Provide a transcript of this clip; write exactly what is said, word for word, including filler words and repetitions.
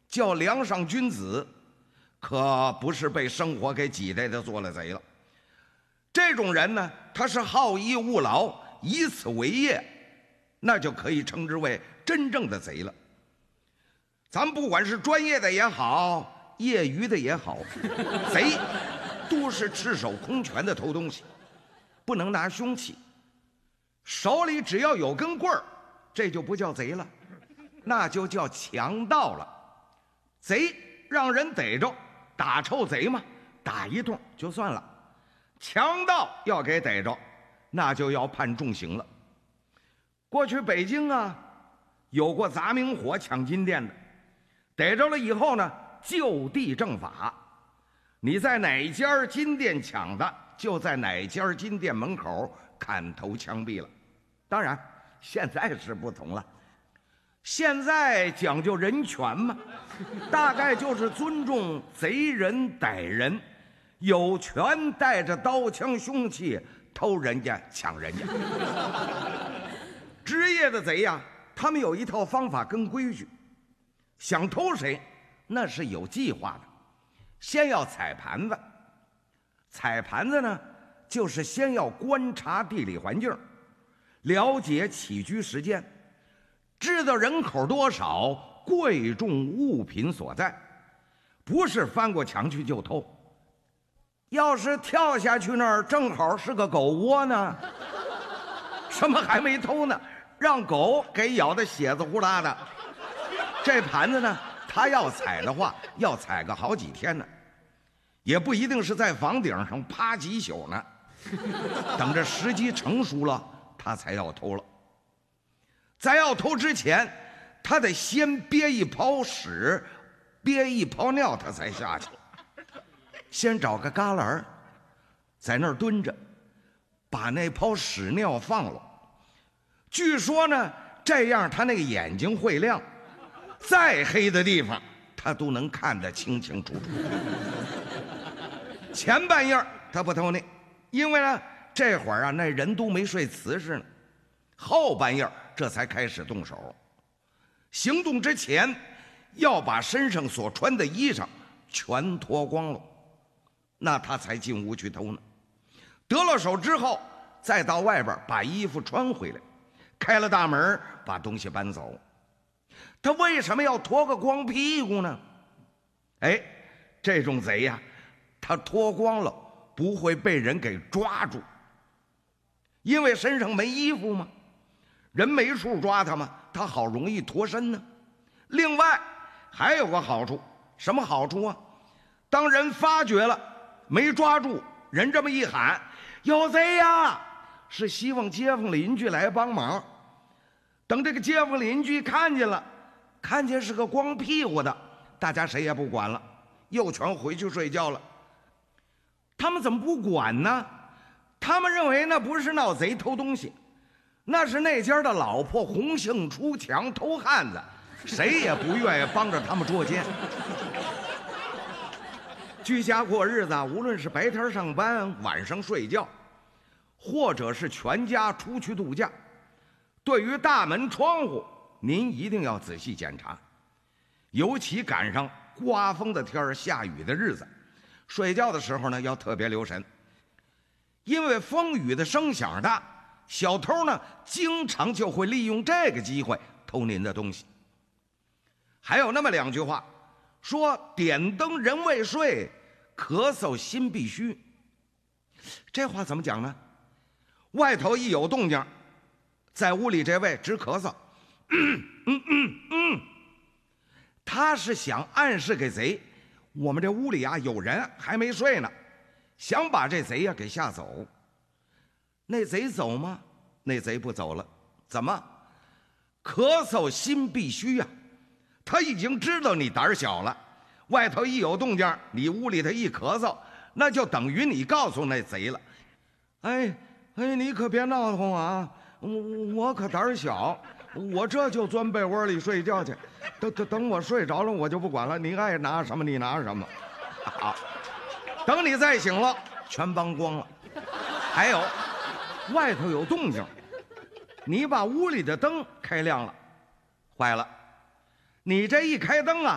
叫梁上君子，可不是被生活给挤兑的做了贼了。这种人呢，他是好逸恶劳，以此为业，那就可以称之为真正的贼了。咱们不管是专业的也好，业余的也好，贼都是赤手空拳的偷东西，不能拿凶器，手里只要有根棍儿，这就不叫贼了，那就叫强盗了。贼让人逮着，打臭贼嘛，打一顿就算了。强盗要给逮着，那就要判重刑了。过去北京啊，有过砸明火抢金店的，逮着了以后呢，就地正法。你在哪家金店抢的，就在哪家金店门口砍头枪毙了。当然，现在是不同了，现在讲究人权嘛，大概就是尊重贼人逮人。有权带着刀枪凶器偷人家抢人家。职业的贼呀，他们有一套方法跟规矩，想偷谁那是有计划的。先要踩盘子，踩盘子呢就是先要观察地理环境，了解起居时间，知道人口多少，贵重物品所在，不是翻过墙去就偷。要是跳下去那儿正好是个狗窝呢，什么还没偷呢，让狗给咬得血子呼啦的。这盘子呢，他要踩的话，要踩个好几天呢，也不一定是在房顶上趴几宿呢。等着时机成熟了，他才要偷了。在要偷之前，他得先憋一泡屎，憋一泡尿，他才下去。先找个旮旯，在那儿蹲着，把那泡屎尿放了。据说呢，这样他那个眼睛会亮，再黑的地方他都能看得清清楚楚。前半夜他不偷那，因为呢这会儿啊那人都没睡瓷实呢。后半夜这才开始动手。行动之前要把身上所穿的衣裳全脱光了，那他才进屋去偷呢。得了手之后，再到外边把衣服穿回来，开了大门，把东西搬走。他为什么要脱个光屁股呢？哎，这种贼呀，他脱光了不会被人给抓住，因为身上没衣服嘛，人没处抓他嘛，他好容易脱身呢。另外还有个好处，什么好处啊？当人发觉了没抓住，人这么一喊有贼呀，是希望街坊邻居来帮忙。等这个街坊邻居看见了，看见是个光屁股的，大家谁也不管了，又全回去睡觉了。他们怎么不管呢？他们认为那不是闹贼偷东西，那是那家的老婆红杏出墙偷汉子，谁也不愿意帮着他们捉奸。居家过日子，无论是白天上班，晚上睡觉，或者是全家出去度假，对于大门窗户您一定要仔细检查，尤其赶上刮风的天儿、下雨的日子，睡觉的时候呢要特别留神，因为风雨的声响大，小偷呢经常就会利用这个机会偷您的东西。还有那么两句话，说点灯人未睡，咳嗽心必须。这话怎么讲呢？外头一有动静，在屋里这位直咳嗽，嗯嗯嗯嗯，他是想暗示给贼，我们这屋里啊有人还没睡呢，想把这贼呀给吓走。那贼走吗？那贼不走了。怎么？咳嗽心必须呀、啊！他已经知道你胆小了，外头一有动静，你屋里头一咳嗽，那就等于你告诉那贼了。哎哎，你可别闹腾啊！我我可胆小，我这就钻被窝里睡觉去。等等等我睡着了，我就不管了，你爱拿什么你拿什么。好，等你再醒了，全帮光了。还有，外头有动静，你把屋里的灯开亮了，坏了，你这一开灯啊，